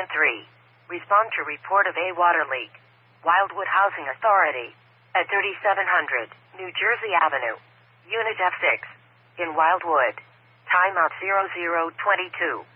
Station 3. Respond to report of a water leak. Wildwood Housing Authority. At 3700 New Jersey Avenue. Unit F6. In Wildwood. Timeout 0022.